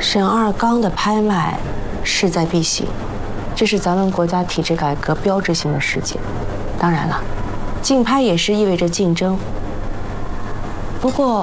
沈二刚的拍卖势在必行，这是咱们国家体制改革标志性的事件。当然了，竞拍也是意味着竞争。不过，